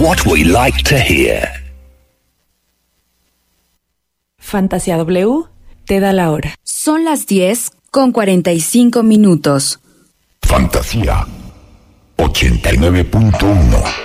what we like to hear. Fantasía W te da la hora. Son las 10:45. Fantasía 89.1